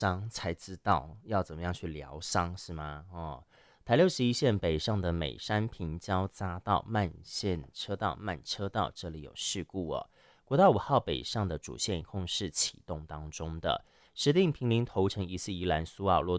伤才知道要怎么样去疗伤，是吗？哦，台61线北上的美山平交匝道慢车道这里有事故哦。国道5号北上的主线一共是启动当中的，石碇坪林头城疑似宜兰苏澳落